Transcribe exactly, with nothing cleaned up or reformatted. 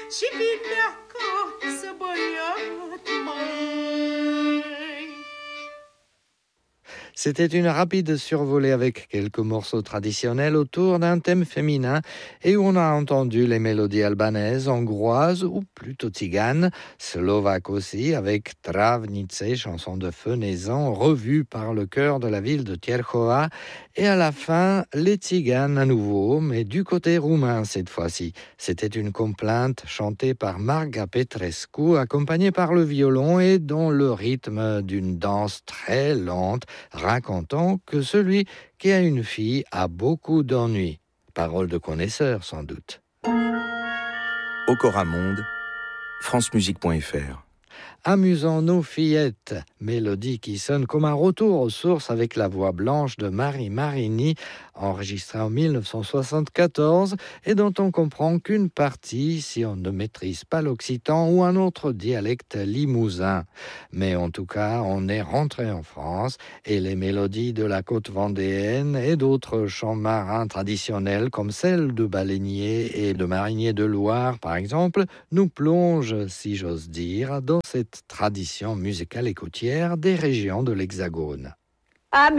și vineacă să băiat mai. C'était une rapide survolée avec quelques morceaux traditionnels autour d'un thème féminin et où on a entendu les mélodies albanaises, hongroises ou plutôt tziganes, slovaques aussi, avec Travnice, chanson de fenaison revue par le chœur de la ville de Tierhova, et à la fin, les tziganes à nouveau, mais du côté roumain cette fois-ci. C'était une complainte chantée par Marga Petrescu, accompagnée par le violon et dans le rythme d'une danse très lente, racontant que celui qui a une fille a beaucoup d'ennuis. Parole de connaisseur, sans doute. Okora Monde, francemusique point f r. Amusons nos fillettes, mélodie qui sonne comme un retour aux sources avec la voix blanche de Marie Marini, enregistrée en dix-neuf cent soixante-quatorze et dont on comprend qu'une partie si on ne maîtrise pas l'occitan ou un autre dialecte limousin. Mais en tout cas, on est rentré en France et les mélodies de la côte vendéenne et d'autres chants marins traditionnels comme celles de baleiniers et de mariniers de Loire par exemple, nous plongent, si j'ose dire, dans cette tradition musicale et côtière des régions de l'Hexagone.